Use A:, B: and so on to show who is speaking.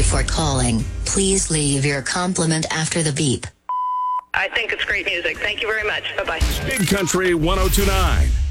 A: for calling. Please leave your compliment after the beep.
B: I think it's great music. Thank you very much. Bye-bye.
C: Big Country 102.9.